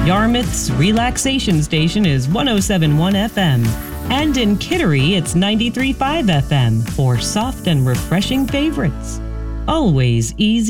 Yarmouth's relaxation station is 107.1 FM. And in Kittery, it's 93.5 FM for soft and refreshing favorites. Always easy.